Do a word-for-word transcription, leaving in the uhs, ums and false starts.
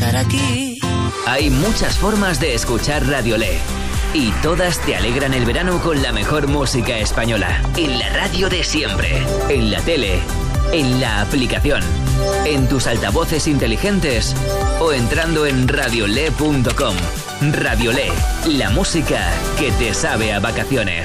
estar aquí. Hay muchas formas de escuchar Radio Le y todas te alegran el verano con la mejor música española. En la radio de siempre, en la tele, en la aplicación, en tus altavoces inteligentes o entrando en radiole punto com. Radio Le, la música que te sabe a vacaciones.